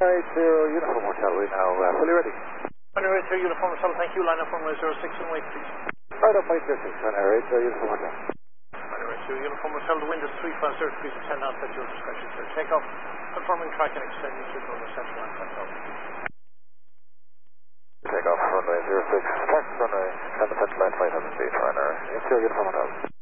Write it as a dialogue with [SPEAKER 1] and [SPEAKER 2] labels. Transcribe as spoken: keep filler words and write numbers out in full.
[SPEAKER 1] Alright, zero, Uniform Hotel, we now uh, fully ready.
[SPEAKER 2] Runway two, Uniform Hotel, thank you. Line up runway zero six and wait, please.
[SPEAKER 1] Right up, Mike zero six, alright, zero, Uniform Hotel.
[SPEAKER 2] Runway two, Uniform Hotel, the wind is three five zero degrees of ten knots at your discretion, sir. Take off, confirming track and extending signal to central line control.
[SPEAKER 1] Take off, runway zero six, taxi runway, and the central line flight has been fine, alright, zero, Uniform Hotel.